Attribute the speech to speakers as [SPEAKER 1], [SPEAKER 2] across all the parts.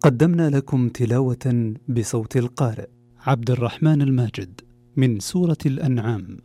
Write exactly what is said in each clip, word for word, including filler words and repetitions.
[SPEAKER 1] قدمنا لكم تلاوة بصوت القارئ عبد الرحمن الماجد من سورة الأنعام.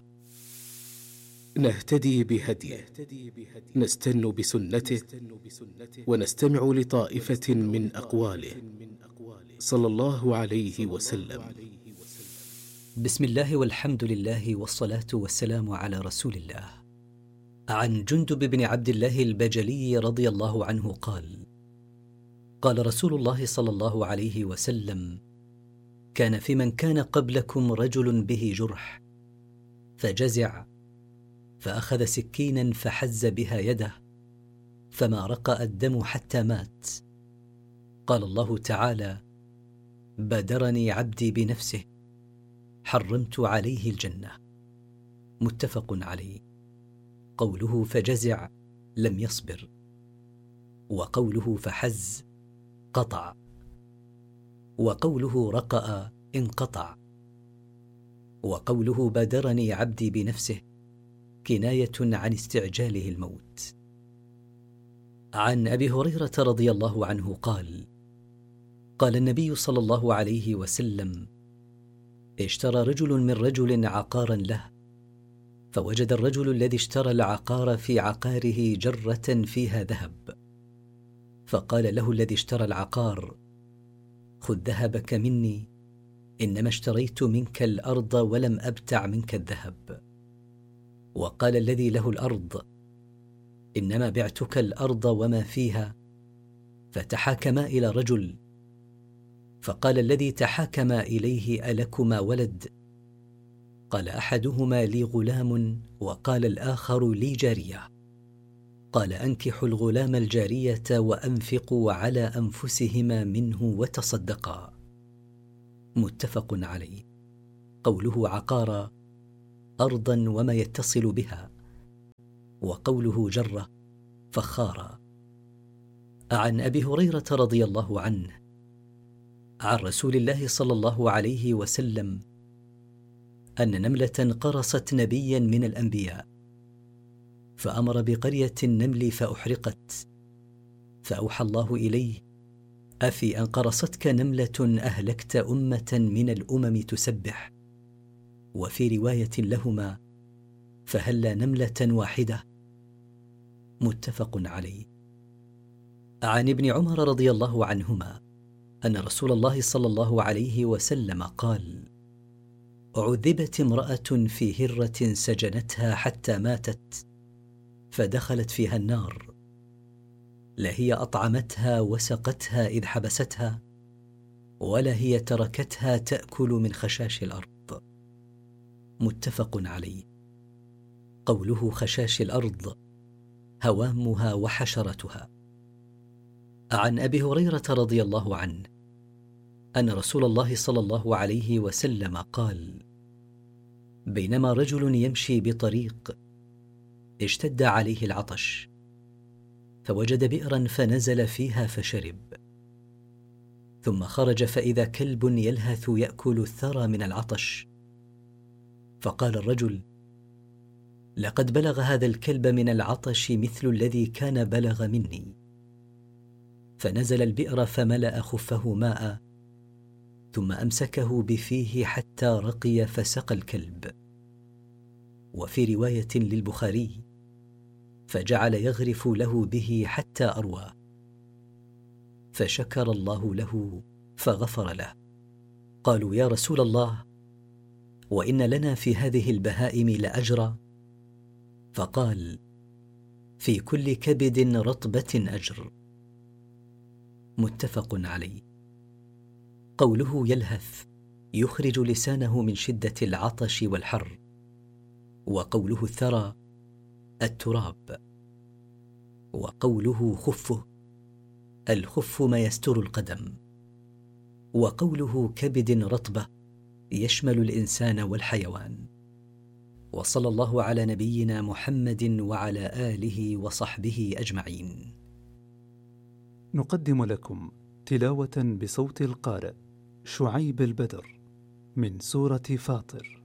[SPEAKER 2] نهتدي بهديه، نستن بسنته، ونستمع لطائفة من أقواله صلى الله عليه وسلم.
[SPEAKER 3] بسم الله والحمد لله والصلاة والسلام على رسول الله. عن جندب بن عبد الله البجلي رضي الله عنه قال: قال رسول الله صلى الله عليه وسلم: كان في من كان قبلكم رجل به جرح فجزع فأخذ سكينا فحز بها يده فما رقأ الدم حتى مات. قال الله تعالى: بادرني عبدي بنفسه حرمت عليه الجنة. متفق عليه. قوله فجزع لم يصبر، وقوله فحز قطع، وقوله رقأ انقطع، وقوله بادرني عبدي بنفسه كناية عن استعجاله الموت. عن أبي هريرة رضي الله عنه قال: قال النبي صلى الله عليه وسلم: اشترى رجل من رجل عقارا له، فوجد الرجل الذي اشترى العقار في عقاره جرة فيها ذهب، فقال له الذي اشترى العقار: خذ ذهبك مني، إنما اشتريت منك الأرض ولم أبتع منك الذهب. وقال الذي له الأرض: إنما بعتك الأرض وما فيها. فتحاكما إلى رجل، فقال الذي تحاكما إليه: ألكما ولد؟ قال أحدهما: لي غلام، وقال الآخر: لي جارية. قال: أنكحوا الغلام الجارية وأنفقوا على أنفسهما منه وتصدقا. متفق عليه. قوله عقارا أرضا وما يتصل بها، وقوله جرة فخارا. عن أبي هريرة رضي الله عنه عن رسول الله صلى الله عليه وسلم أن نملة قرصت نبيا من الأنبياء، فأمر بقرية النمل فأحرقت، فأوحى الله إليه: أفي أن قرصتك نملة أهلكت أمة من الأمم تسبح؟ وفي رواية لهما: فهلا نملة واحدة. متفق عليه. عن ابن عمر رضي الله عنهما أن رسول الله صلى الله عليه وسلم قال: عذبت امرأة في هرة سجنتها حتى ماتت، فدخلت فيها النار، لهي أطعمتها وسقتها إذ حبستها، ولا هي تركتها تأكل من خشاش الأرض. متفق عليه. قوله خشاش الأرض هوامها وحشرتها. عن أبي هريرة رضي الله عنه أن رسول الله صلى الله عليه وسلم قال: بينما رجل يمشي بطريق اشتد عليه العطش، فوجد بئرا فنزل فيها فشرب، ثم خرج فإذا كلب يلهث يأكل الثرى من العطش، فقال الرجل: لقد بلغ هذا الكلب من العطش مثل الذي كان بلغ مني. فنزل البئر فملأ خفه ماء، ثم أمسكه بفيه حتى رقي فسقى الكلب. وفي رواية للبخاري: فجعل يغرف له به حتى أروى، فشكر الله له فغفر له. قالوا: يا رسول الله، وإن لنا في هذه البهائم لأجرا؟ فقال: في كل كبد رطبة أجر. متفق عليه. قوله يلهث يخرج لسانه من شدة العطش والحر، وقوله الثرى التراب، وقوله خفه الخف ما يستر القدم، وقوله كبد رطبة يشمل الإنسان والحيوان. وصلى الله على نبينا محمد وعلى آله وصحبه أجمعين.
[SPEAKER 1] نقدم لكم تلاوة بصوت القارئ شعيب البدر من سورة فاطر.